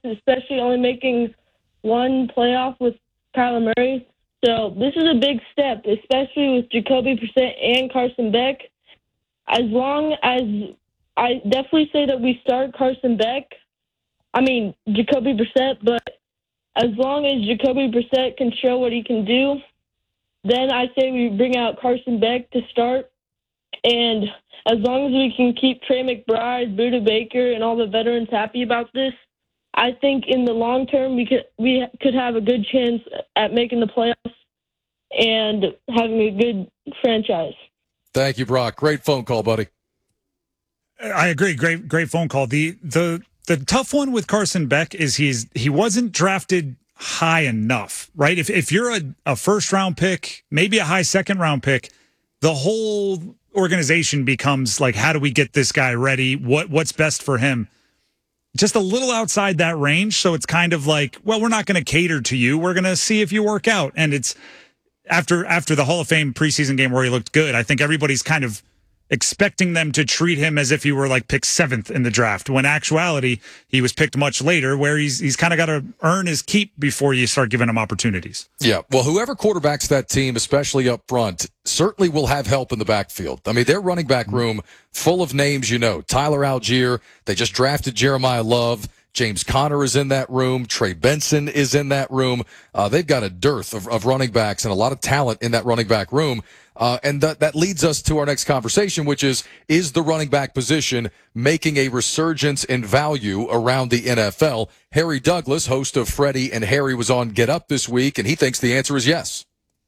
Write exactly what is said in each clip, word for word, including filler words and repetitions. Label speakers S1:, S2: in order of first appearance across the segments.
S1: especially only making one playoff with Kyler Murray. So this is a big step, especially with Jacoby Brissett and Carson Beck. As long as I definitely say that we start Carson Beck, I mean Jacoby Brissett, but as long as Jacoby Brissett can show what he can do, then I say we bring out Carson Beck to start. And as long as we can keep Trey McBride, Budda Baker, and all the veterans happy about this, I think in the long term we could we could have a good chance at making the playoffs and having a good franchise.
S2: Thank you, Brock. Great phone call, buddy.
S3: I agree. Great, great phone call. The the the tough one with Carson Beck is he's he wasn't drafted high enough, right? If if you're a, a first round pick, maybe a high second round pick, the whole organization becomes like, how do we get this guy ready? What what's best for him? Just a little outside that range. So it's kind of like, well, we're not going to cater to you. We're going to see if you work out. And it's after after the Hall of Fame preseason game where he looked good, I think everybody's kind of expecting them to treat him as if he were like picked seventh in the draft, when actuality he was picked much later, where he's he's kind of got to earn his keep before you start giving him opportunities.
S2: Yeah, well, whoever quarterbacks that team, especially up front, certainly will have help in the backfield. I mean, their running back room full of names, you know, Tyler Algier, they just drafted Jeremiah Love, James Conner is in that room. Trey Benson is in that room. Uh, they've got a dearth of, of running backs and a lot of talent in that running back room. Uh, and that, that leads us to our next conversation, which is, is the running back position making a resurgence in value around the N F L? Harry Douglas, host of Freddie and Harry, was on Get Up this week, and he thinks the answer is yes.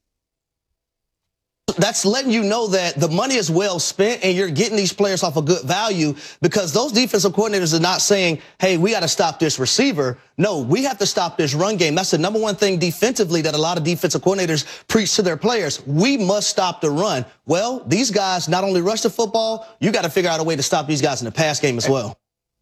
S4: That's letting you know that the money is well spent and you're getting these players off a good value, because those defensive coordinators are not saying, hey, we got to stop this receiver. No, we have to stop this run game. That's the number one thing defensively that a lot of defensive coordinators preach to their players. We must stop the run. Well, these guys not only rush the football, you got to figure out a way to stop these guys in the pass game as well.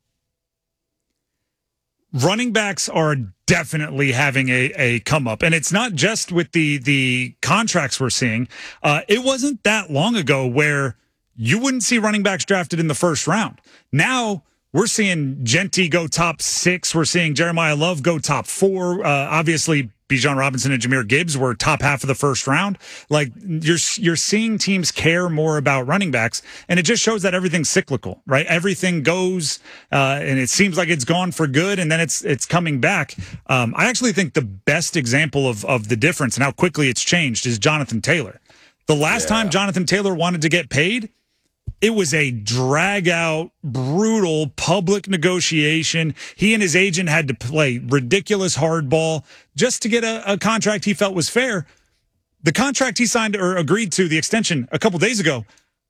S3: Running backs are definitely having a, a come up, and it's not just with the the contracts we're seeing. Uh, it wasn't that long ago where you wouldn't see running backs drafted in the first round. Now we're seeing Genty go top six. We're seeing Jeremiah Love go top four. Uh, obviously, Bijan Robinson and Jahmyr Gibbs were top half of the first round. Like, you're you're seeing teams care more about running backs, and it just shows that everything's cyclical, right? Everything goes, uh, and it seems like it's gone for good, and then it's it's coming back. Um, I actually think the best example of of the difference and how quickly it's changed is Jonathan Taylor. The last yeah. time Jonathan Taylor wanted to get paid, it was a drag-out, brutal public negotiation. He and his agent had to play ridiculous hardball just to get a, a contract he felt was fair. The contract he signed or agreed to, the extension, a couple days ago,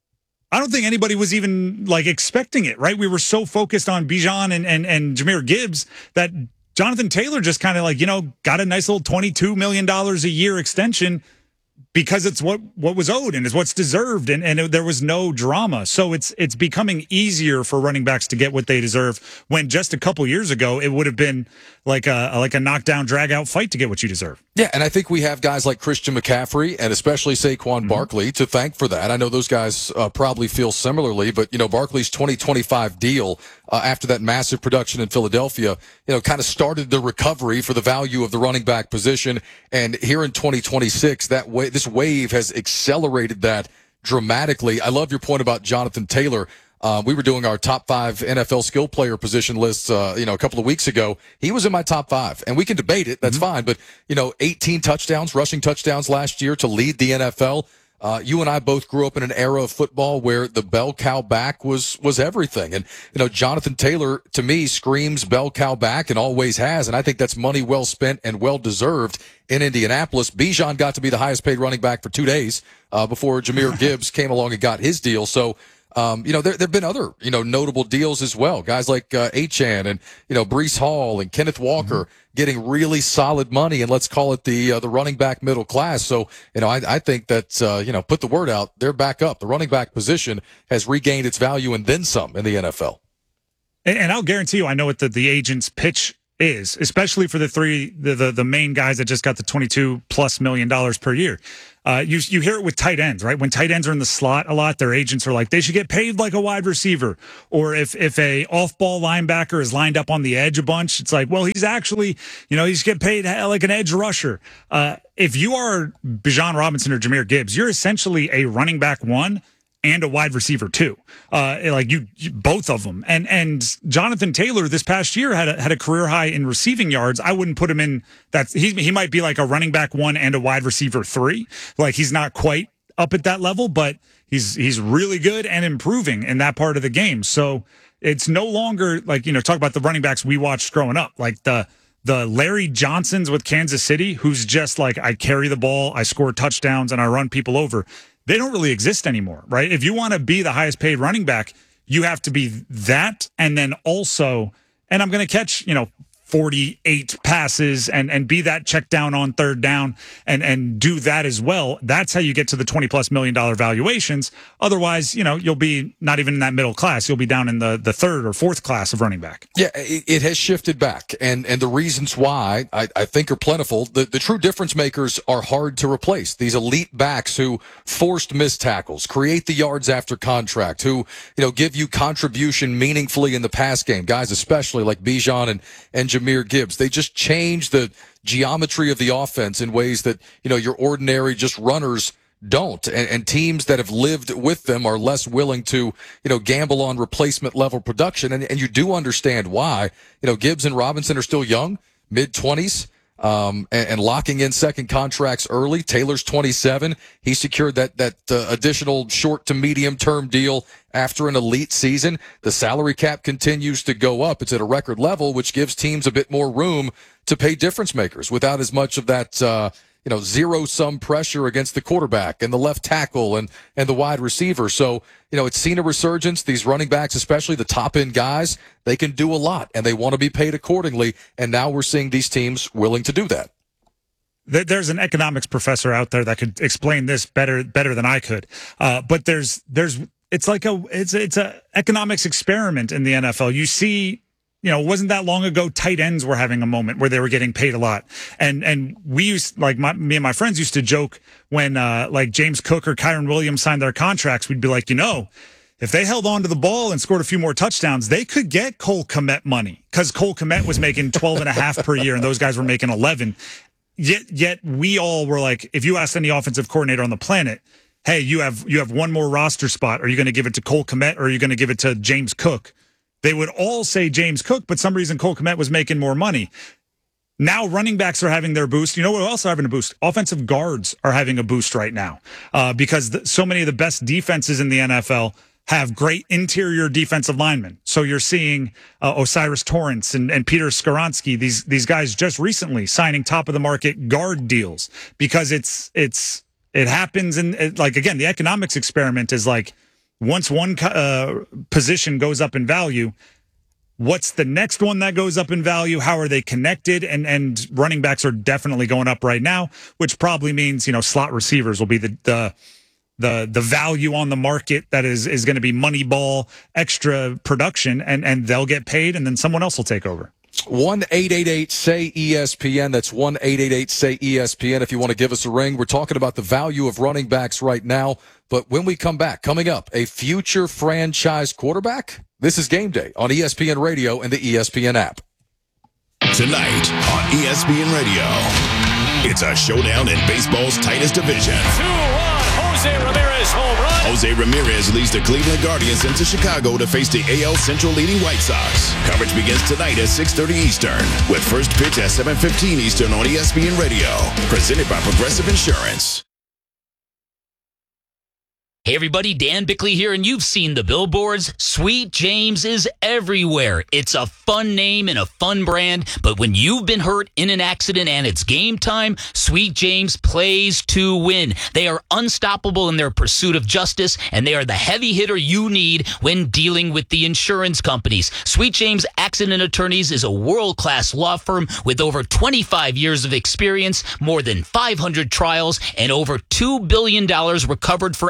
S3: I don't think anybody was even like expecting it, right? We were so focused on Bijan and, and, and Jahmyr Gibbs that Jonathan Taylor just kind of like, you know, got a nice little twenty-two million dollars a year extension because it's what, what was owed and is what's deserved, and, and it, there was no drama. So it's it's becoming easier for running backs to get what they deserve, when just a couple years ago it would have been like a like a knockdown, drag-out fight to get what you deserve.
S2: Yeah, and I think we have guys like Christian McCaffrey and especially Saquon mm-hmm. Barkley to thank for that. I know those guys uh, probably feel similarly, but, you know, Barkley's twenty twenty-five deal uh, after that massive production in Philadelphia, you know, kind of started the recovery for the value of the running back position. And here in twenty twenty-six, that way, this wave has accelerated that dramatically. I love your point about Jonathan Taylor. Uh, we were doing our top five N F L skill player position lists, uh, you know, a couple of weeks ago. He was in my top five, and we can debate it. That's mm-hmm. fine. But, you know, eighteen touchdowns, rushing touchdowns last year to lead the N F L. Uh, you and I both grew up in an era of football where the bell cow back was, was everything. And, you know, Jonathan Taylor, to me, screams bell cow back and always has. And I think that's money well spent and well deserved in Indianapolis. Bijan got to be the highest paid running back for two days, uh, before Jahmyr Gibbs came along and got his deal. So, Um, you know, there, there've been other, you know, notable deals as well. Guys like, uh, Achane and, you know, Breece Hall and Kenneth Walker mm-hmm. getting really solid money, and let's call it the, uh, the running back middle class. So, you know, I, I think that, uh, you know, put the word out, they're back up. The running back position has regained its value and then some in the N F L.
S3: And, and I'll guarantee you, I know what the, the agents pitch is, especially for the three, the, the, the main guys that just got the twenty-two plus million dollars per year. Uh, you you hear it with tight ends, right? When tight ends are in the slot a lot, their agents are like, they should get paid like a wide receiver. Or if if a off-ball linebacker is lined up on the edge a bunch, it's like, well, he's actually, you know, he's get paid like an edge rusher. Uh, if you are Bijan Robinson or Jahmyr Gibbs, you're essentially a running back one and a wide receiver too, uh, like you, you, both of them. And and Jonathan Taylor this past year had a, had a career high in receiving yards. I wouldn't put him in that. He he might be like a running back one and a wide receiver three. Like he's not quite up at that level, but he's he's really good and improving in that part of the game. So it's no longer like, you know, talk about the running backs we watched growing up, like the. The Larry Johnsons with Kansas City, who's just like, I carry the ball, I score touchdowns, and I run people over. They don't really exist anymore, right? If you want to be the highest paid running back, you have to be that. And then also, and I'm going to catch, you know, forty-eight passes and, and be that check down on third down and, and do that as well. That's how you get to the twenty plus million dollar valuations. Otherwise, you know, you'll be not even in that middle class. You'll be down in the, the third or fourth class of running back.
S2: Yeah, it, it has shifted back. And, and the reasons why I, I think are plentiful. The, the true difference makers are hard to replace. These elite backs who forced missed tackles, create the yards after contract, who, you know, give you contribution meaningfully in the pass game. Guys, especially like Bijan and, and Jahmyr Gibbs. They just change the geometry of the offense in ways that, you know, your ordinary just runners don't. And, and teams that have lived with them are less willing to, you know, gamble on replacement level production. And, and you do understand why. You know, Gibbs and Robinson are still young, mid twenties. Um, and, and locking in second contracts early. Taylor's twenty-seven. He secured that, that uh, additional short to medium term deal after an elite season. The salary cap continues to go up. It's at a record level, which gives teams a bit more room to pay difference makers without as much of that, uh, you know, zero sum pressure against the quarterback and the left tackle and, and the wide receiver. So, you know, it's seen a resurgence. These running backs, especially the top end guys, they can do a lot and they want to be paid accordingly. And now we're seeing these teams willing to do that.
S3: There's an economics professor out there that could explain this better, better than I could. Uh, but there's, there's, it's like a, it's, it's a economics experiment in the N F L. You see, you know, it wasn't that long ago, tight ends were having a moment where they were getting paid a lot. And and we used, like, my, me and my friends used to joke when, uh, like, James Cook or Kyron Williams signed their contracts, we'd be like, you know, if they held on to the ball and scored a few more touchdowns, they could get Cole Kmet money because Cole Kmet was making twelve and a half per year and those guys were making eleven. Yet, yet we all were like, if you asked any offensive coordinator on the planet, hey, you have, you have one more roster spot. Are you going to give it to Cole Kmet or are you going to give it to James Cook? They would all say James Cook, but some reason Cole Kmet was making more money. Now running backs are having their boost. You know what else are having a boost? Offensive guards are having a boost right now uh, because the, so many of the best defenses in the N F L have great interior defensive linemen. So you're seeing uh, Osiris Torrance and, and Peter Skoronski, these these guys just recently signing top of the market guard deals because it's it's it happens in it, like again the economics experiment is like. Once one uh, position goes up in value, what's the next one that goes up in value? How are they connected? And and running backs are definitely going up right now, which probably means, you know, slot receivers will be the the the, the value on the market that is is going to be money ball, extra production, and and they'll get paid, and then someone else will take over.
S2: one eight eight eight say E S P N. That's one eight eight eight say E S P N if you want to give us a ring. We're talking about the value of running backs right now. But when we come back, coming up, a future franchise quarterback? This is Game Day on E S P N Radio and the E S P N app.
S5: Tonight on E S P N Radio, it's a showdown in baseball's tightest division.
S6: two one, Jose Ramirez home run.
S5: Jose Ramirez leads the Cleveland Guardians into Chicago to face the A L Central leading White Sox. Coverage begins tonight at six thirty Eastern, with first pitch at seven fifteen Eastern on E S P N Radio. Presented by Progressive Insurance.
S7: Hey everybody, Dan Bickley here, and you've seen the billboards. Sweet James is everywhere. It's a fun name and a fun brand, but when you've been hurt in an accident and it's game time, Sweet James plays to win. They are unstoppable in their pursuit of justice, and they are the heavy hitter you need when dealing with the insurance companies. Sweet James Accident Attorneys is a world-class law firm with over twenty-five years of experience, more than five hundred trials, and over two billion dollars recovered for accidents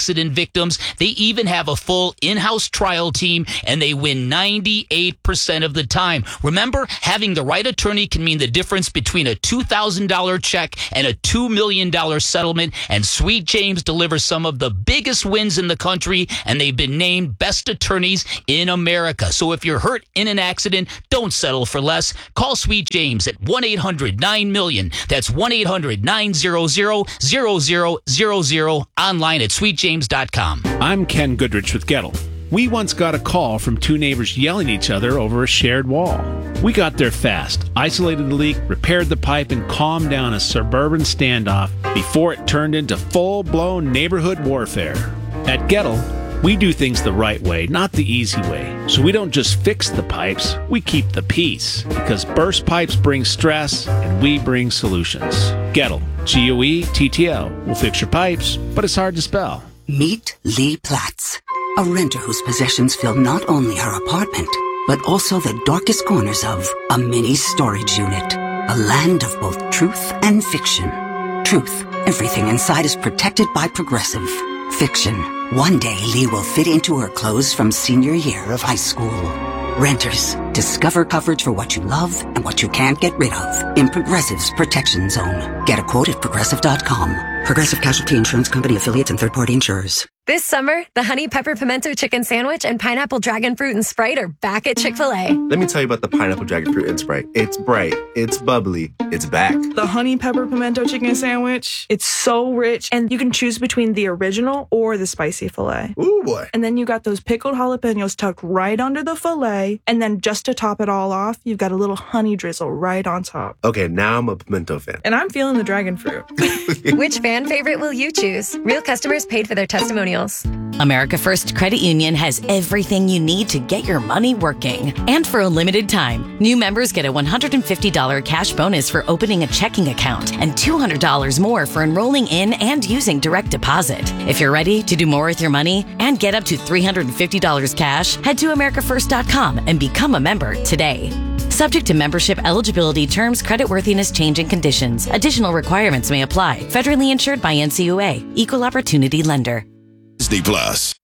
S7: accident victims. They even have a full in-house trial team, and they win ninety-eight percent of the time. Remember, having the right attorney can mean the difference between a two thousand dollars check and a two million dollars settlement, and Sweet James delivers some of the biggest wins in the country, and they've been named best attorneys in America. So if you're hurt in an accident, don't settle for less. Call Sweet James at one eight hundred nine million. That's one eight hundred nine hundred zero zero zero zero. Online at sweet james dot com.
S8: I'm Ken Goodrich with Gettle. We once got a call from two neighbors yelling at each other over a shared wall. We got there fast, isolated the leak, repaired the pipe, and calmed down a suburban standoff before it turned into full-blown neighborhood warfare. At Gettle, we do things the right way, not the easy way. So we don't just fix the pipes, we keep the peace. Because burst pipes bring stress, and we bring solutions. Gettle, G O E T T L. We'll fix your pipes, but it's hard to spell.
S9: Meet Lee Platz, a renter whose possessions fill not only her apartment, but also the darkest corners of a mini storage unit. A land of both truth and fiction. Truth, everything inside is protected by Progressive. Fiction, one day Lee will fit into her clothes from senior year of high school. Renters, discover coverage for what you love and what you can't get rid of in Progressive's Protection Zone. Get a quote at progressive dot com. Progressive Casualty Insurance Company affiliates and third-party insurers.
S10: This summer, the Honey Pepper Pimento Chicken Sandwich and Pineapple Dragon Fruit and Sprite are back at Chick-fil-A.
S11: Let me tell you about the Pineapple Dragon Fruit and Sprite. It's bright, it's bubbly, it's back.
S12: The Honey Pepper Pimento Chicken Sandwich, it's so rich, and you can choose between the original or the spicy filet.
S11: Ooh, boy.
S12: And then you got those pickled jalapenos tucked right under the filet, and then just to top it all off, you've got a little honey drizzle right on top.
S11: Okay, now I'm a pimento fan.
S12: And I'm feeling the dragon fruit.
S10: Which fan favorite will you choose? Real customers paid for their testimonials.
S13: America First Credit Union has everything you need to get your money working. And for a limited time, new members get a one hundred fifty dollars cash bonus for opening a checking account and two hundred dollars more for enrolling in and using direct deposit. If you're ready to do more with your money and get up to three hundred fifty dollars cash, head to america first dot com and become a member today. Subject to membership eligibility, terms, creditworthiness, change, and conditions. Additional requirements may apply. Federally insured by N C U A. Equal Opportunity Lender.
S5: Disney Plus.